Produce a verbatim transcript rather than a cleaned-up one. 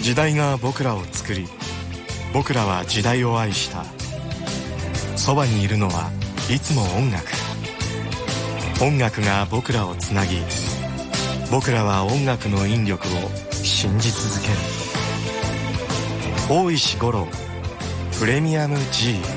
時代が僕らを作り、僕らは時代を愛した。そばにいるのはいつも音楽。音楽が僕らをつなぎ、僕らは音楽の引力を信じ続ける。大石五郎プレミアム G。